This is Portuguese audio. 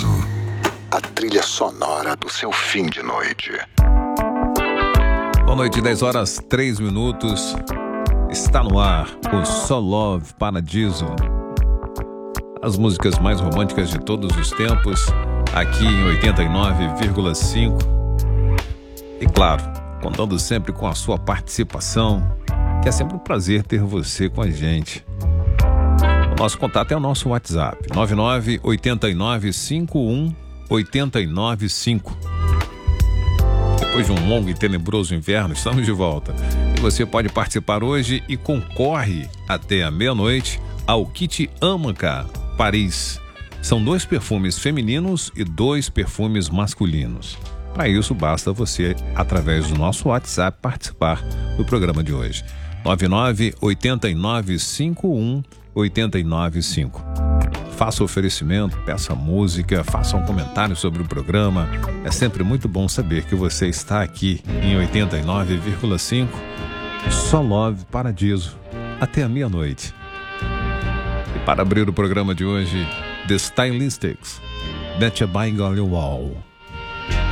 Paradiso, a trilha sonora do seu fim de noite. Boa noite, 10 horas 3 minutos. Está no ar o So Love Paradiso. As músicas mais românticas de todos os tempos, aqui em 89,5. E claro, contando sempre com a sua participação, que é sempre um prazer ter você com a gente. O nosso contato é o nosso WhatsApp, 998951-895. Depois de um longo e tenebroso inverno, estamos de volta. E você pode participar hoje e concorre até a meia-noite ao kit Amaca Paris. São 2 perfumes femininos e 2 perfumes masculinos. Para isso, basta você, através do nosso WhatsApp, participar do programa de hoje. 998951-895. Faça oferecimento, peça música, faça um comentário sobre o programa. É sempre muito bom saber que você está aqui em 89,5. So Love Paradiso, até a meia-noite. E para abrir o programa de hoje, The Stylistics, That You Buy on Your Wall.